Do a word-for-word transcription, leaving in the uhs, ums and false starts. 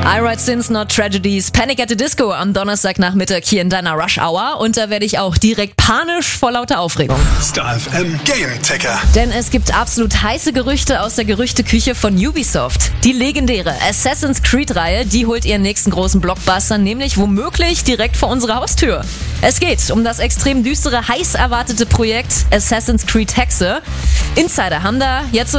I Write Sins, Not Tragedies, Panic at the Disco am Donnerstagnachmittag hier in deiner Rush Hour. Und da werde ich auch direkt panisch vor lauter Aufregung. Star F M Game Ticker. Denn es gibt absolut heiße Gerüchte aus der Gerüchteküche von Ubisoft. Die legendäre Assassin's Creed-Reihe, die holt ihren nächsten großen Blockbuster, nämlich womöglich direkt vor unsere Haustür. Es geht um das extrem düstere, heiß erwartete Projekt Assassin's Creed Hexe. Insider haben da jetzt